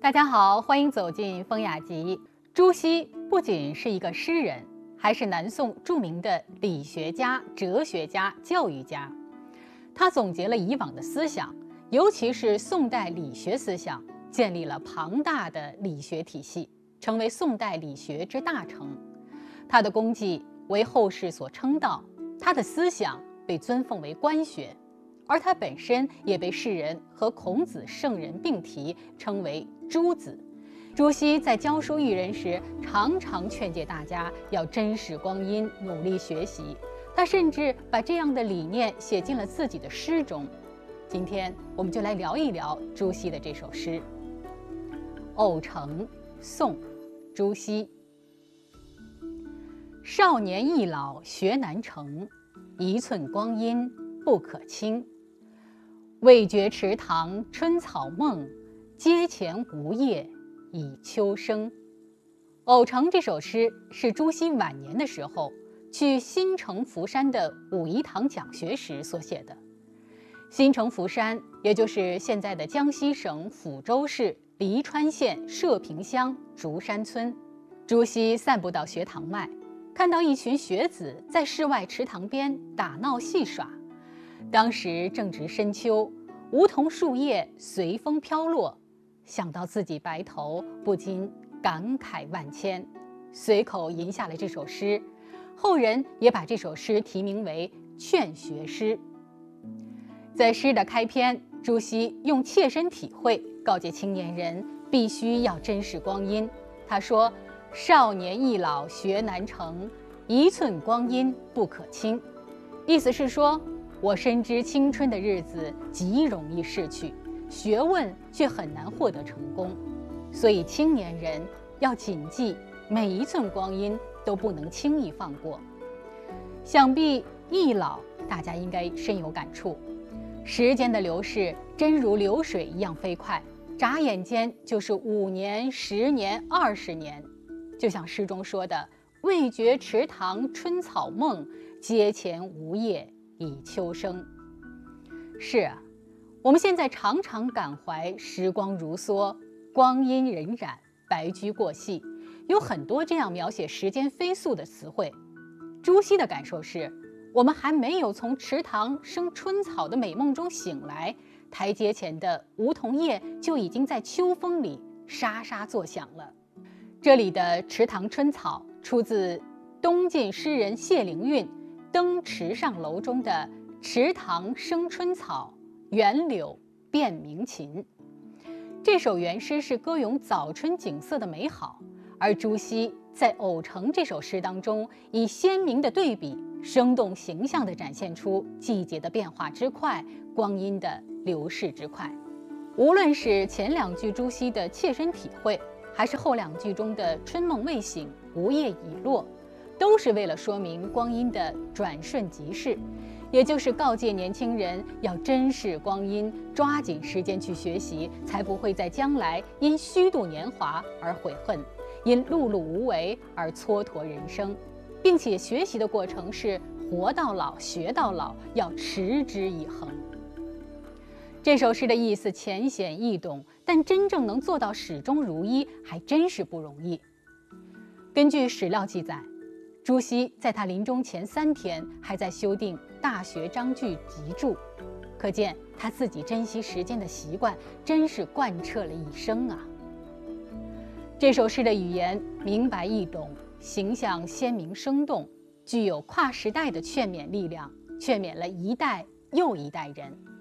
大家好，欢迎走进风雅集。朱熹不仅是一个诗人，还是南宋著名的理学家、哲学家、教育家。他总结了以往的思想，尤其是宋代理学思想，建立了庞大的理学体系，成为宋代理学之大成。他的功绩为后世所称道，他的思想被尊奉为官学，而他本身也被世人和孔子圣人并提，称为朱子。朱熹在教书育人时，常常劝诫大家要珍视光阴，努力学习。他甚至把这样的理念写进了自己的诗中。今天我们就来聊一聊朱熹的这首诗《偶成》，宋，朱熹。少年易老学难成，一寸光阴不可轻。未觉池塘春草梦，阶前梧叶已秋声。《偶成》这首诗是朱熹晚年的时候去新城福山的武夷堂讲学时所写的。新城福山也就是现在的江西省抚州市黎川县社平乡竹山村。朱熹散步到学堂外，看到一群学子在室外池塘边打闹戏耍。当时正值深秋，梧桐树叶随风飘落，想到自己白头，不禁感慨万千，随口吟下了这首诗。后人也把这首诗题名为劝学诗。在诗的开篇，朱熹用切身体会告诫青年人必须要珍视光阴。他说：少年易老学难成，一寸光阴不可轻。意思是说，我深知青春的日子极容易逝去，学问却很难获得成功，所以青年人要谨记，每一寸光阴都不能轻易放过。想必易老大家应该深有感触，时间的流逝真如流水一样飞快，眨眼间就是5年、10年、20年。就像诗中说的：未觉池塘春草梦，阶前梧叶已秋声。是啊，我们现在常常感怀时光如梭，光阴荏苒，白驹过隙，有很多这样描写时间飞速的词汇。朱熹的感受是，我们还没有从池塘生春草的美梦中醒来，台阶前的梧桐叶就已经在秋风里沙沙作响了。这里的池塘春草出自东晋诗人谢灵运《登池上楼》中的池塘生春草，园柳变鸣禽。这首原诗是歌咏早春景色的美好，而朱熹在《偶成》这首诗当中，以鲜明的对比，生动形象地展现出季节的变化之快，光阴的流逝之快。无论是前2句朱熹的切身体会，还是后2句中的春梦未醒，梧叶已落，都是为了说明光阴的转瞬即逝，也就是告诫年轻人要珍视光阴，抓紧时间去学习，才不会在将来因虚度年华而悔恨，因碌碌无为而蹉跎人生，并且学习的过程是活到老学到老，要持之以恒。这首诗的意思浅显易懂，但真正能做到始终如一，还真是不容易。根据史料记载，朱熹在他临终前3天还在修订《大学章句集注，可见他自己珍惜时间的习惯真是贯彻了一生啊。这首诗的语言明白易懂，形象鲜明生动，具有跨时代的劝勉力量，劝勉了一代又一代人。